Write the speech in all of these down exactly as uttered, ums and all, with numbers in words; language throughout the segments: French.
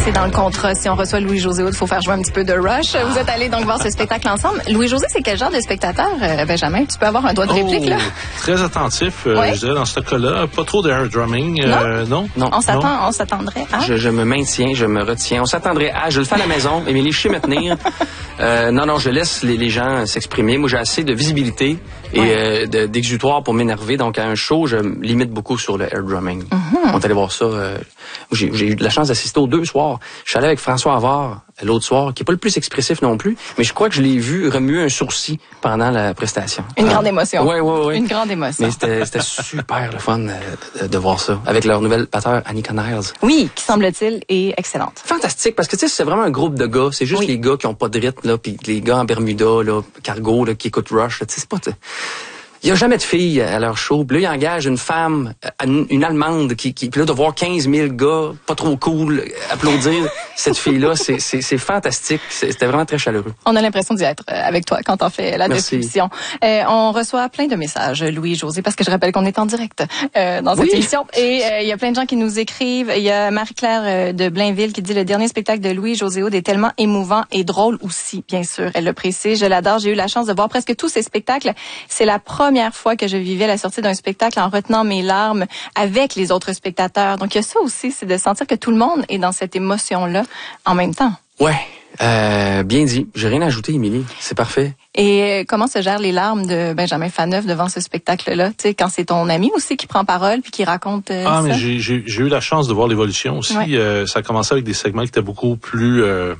C'est dans le contrat. Si on reçoit Louis-José Hood, il faut faire jouer un petit peu de Rush. Vous êtes allés donc voir ce spectacle ensemble. Louis-José, c'est quel genre de spectateur, euh, Benjamin? Tu peux avoir un doigt de réplique, oh, là? Très attentif, euh, ouais. je dirais, dans ce cas-là. Pas trop d'air drumming. Euh, non? non? On s'attend, on s'attendrait à? Je, je me maintiens, je me retiens. On s'attendrait à... Je le fais à la maison. Émilie, je sais me tenir. Euh, non, non, je laisse les, les gens s'exprimer. Moi, j'ai assez de visibilité et ouais. euh, de, d'exutoire pour m'énerver. Donc, à un show, je me limite beaucoup sur le air drumming. Mm-hmm. On est allé voir ça. Euh, j'ai, j'ai eu de la chance d'assister aux deux soirs. Je suis allé avec François Havard l'autre soir, qui est pas le plus expressif non plus, mais je crois que je l'ai vu remuer un sourcil pendant la prestation. Une ah. grande émotion. Oui, oui, oui. Une grande émotion. Mais c'était, c'était super le fun de, de, de voir ça, avec leur nouvelle batteur, Annie Connors. Oui, qui semble-t-il est excellente. Fantastique, parce que tu sais, c'est vraiment un groupe de gars. C'est juste oui. les gars qui ont pas de rythme, là, puis les gars en Bermuda, là, cargo, là, qui écoutent Rush, tu sais, c'est pas... T'sais. Il y a jamais de filles à leur show. Puis là, ils engagent une femme, une Allemande, qui, qui puis là, de voir quinze mille gars, pas trop cool, applaudir cette fille-là, c'est, c'est, c'est fantastique. C'était vraiment très chaleureux. On a l'impression d'y être avec toi quand on fait la Merci. description. Euh, on reçoit plein de messages, Louis-José, parce que je rappelle qu'on est en direct euh, dans cette oui. émission. Et il euh, y a plein de gens qui nous écrivent. Il y a Marie-Claire euh, de Blainville qui dit « Le dernier spectacle de Louis-José Hood est tellement émouvant et drôle aussi, bien sûr. » Elle le précise. Je l'adore. J'ai eu la chance de voir presque tous ses spectacles. C'est la première première fois que je vivais la sortie d'un spectacle en retenant mes larmes avec les autres spectateurs. Donc, il y a ça aussi, c'est de sentir que tout le monde est dans cette émotion-là en même temps. Ouais, euh, bien dit. J'ai rien à ajouter, Émilie. C'est parfait. Et comment se gèrent les larmes de Benjamin Faneuf devant ce spectacle-là? Tu sais, quand c'est ton ami aussi qui prend parole puis qui raconte euh, Ah, ça? mais j'ai, j'ai, j'ai eu la chance de voir l'évolution aussi. Ouais. Euh, ça a commencé avec des segments qui étaient beaucoup plus... Euh,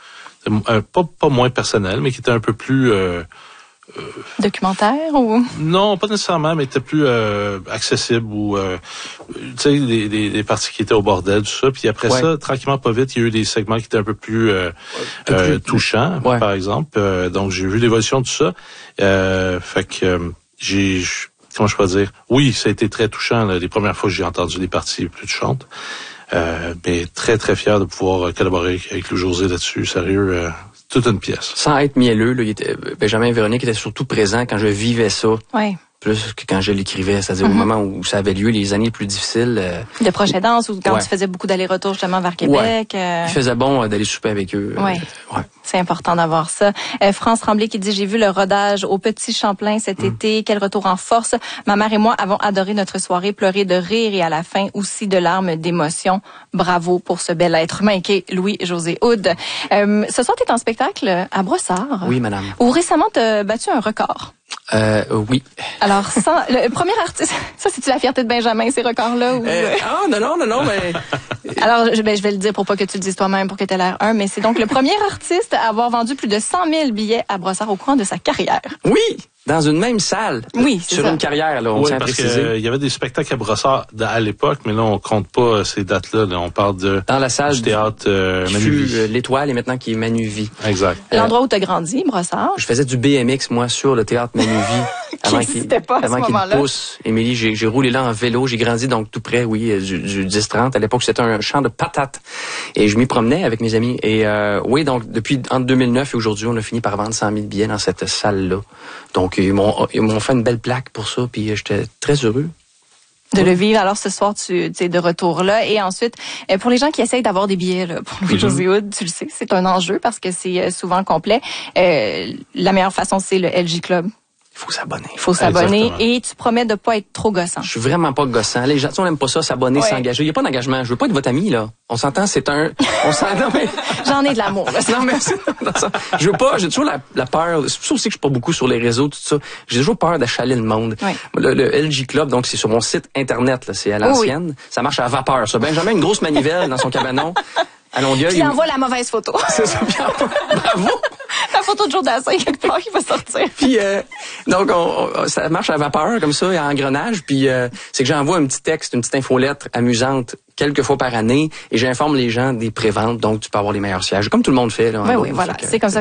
euh, pas, pas moins personnels, mais qui étaient un peu plus... Euh, Euh, Documentaire ou non, pas nécessairement, mais était plus euh, accessible ou euh, tu sais les, les, les parties qui étaient au bordel, tout ça. Puis après ouais. ça, tranquillement, pas vite, il y a eu des segments qui étaient un peu plus, euh, ouais, euh, plus touchants, ouais. par exemple. Euh, donc j'ai vu l'évolution de tout ça. Euh, fait que euh, j'ai, comment je peux dire, oui, ça a été très touchant là, les premières fois que j'ai entendu les parties plus touchantes. Euh, mais très très fier de pouvoir collaborer avec Louis-José là-dessus, sérieux. Euh, toute une pièce. Sans être mielleux, là, il était, Benjamin et Véronique étaient surtout présents quand je vivais ça. Oui. Plus que quand je l'écrivais, c'est-à-dire mm-hmm. au moment où ça avait lieu, les années les plus difficiles. Euh, de proche aidance ou quand ouais. tu faisais beaucoup d'allers-retours justement vers Québec. Ouais. Euh... Il faisait bon euh, d'aller souper avec eux. Oui. Euh, ouais. C'est important d'avoir ça. Euh, France Tremblay qui dit « J'ai vu le rodage au Petit Champlain cet mm. été. Quel retour en force. Ma mère et moi avons adoré notre soirée, pleuré de rire et à la fin aussi de larmes d'émotion. Bravo pour ce bel être humain qui est Louis-José Hood. Euh, ce soir, tu es en spectacle à Brossard. Oui, madame. Où récemment, tu as battu un record. Euh, oui. Alors, sans, le premier artiste, ça, c'est-tu la fierté de Benjamin, ces records-là? Ou... Euh, ah, non, non, non, non, mais... Alors, je, ben, je vais le dire pour pas que tu le dises toi-même, pour que tu aies l'air un, mais c'est donc le premier artiste à avoir vendu plus de cent mille billets à Brossard au cours de sa carrière. Oui! Dans une même salle. Oui, c'est sur ça. Une carrière, là, on oui, tient à parce préciser. qu'il euh, y avait des spectacles à Brossard à l'époque, mais là, on compte pas ces dates-là. Là, on parle de... Dans la salle du théâtre euh, qui Manuvie. fut euh, l'Étoile et maintenant qui est Manuvie. Exact. L'endroit où tu as grandi, Brossard. Je faisais du B M X, moi, sur le théâtre Manuvie. Qui n'existait pas à avant ce qu'il moment-là. pousse. Émilie, j'ai, j'ai roulé là en vélo. J'ai grandi donc tout près, oui, du, du dix trente. À l'époque, c'était un champ de patates. Et je m'y promenais avec mes amis. Et euh, oui, donc depuis entre deux mille neuf et aujourd'hui, on a fini par vendre cent mille billets dans cette salle-là. Donc, ils m'ont, ils m'ont fait une belle plaque pour ça. Puis j'étais très heureux. De le vivre. Alors, ce soir, tu, tu es de retour là. Et ensuite, pour les gens qui essayent d'avoir des billets là, pour Louis-José Hood, tu le sais, c'est un enjeu parce que c'est souvent complet. Euh, la meilleure façon, c'est le L J Club. Il faut s'abonner. Il faut s'abonner. Exactement. Et tu promets de pas être trop gossant. Je suis vraiment pas gossant. Les gens, on n'aime pas ça, s'abonner, ouais. s'engager. Il n'y a pas d'engagement. Je veux pas être votre ami, là. On s'entend, c'est un... On s'entend, mais... J'en ai de l'amour, là. Non, mais je veux pas... J'ai toujours la, la peur... C'est pour ça aussi que je suis pas beaucoup sur les réseaux, tout ça. J'ai toujours peur d'achaler le monde. Ouais. Le, le L J Club, donc, c'est sur mon site Internet, là. C'est à l'ancienne. Oui. Ça marche à vapeur, ça. Benjamin, une grosse manivelle dans son cabanon. À Longueuil. Puis il envoie la mauvaise photo. C'est ça, bien. Bravo! La photo de Joe Dassin, quelque part, qui va sortir. Puis, euh, donc, on, on, ça marche à vapeur, comme ça, à engrenage. Puis, euh, c'est que j'envoie un petit texte, une petite infolettre amusante quelques fois par année et j'informe les gens des préventes. Donc, tu peux avoir les meilleurs sièges, comme tout le monde fait. Là, oui, oui, voilà. C'est comme ça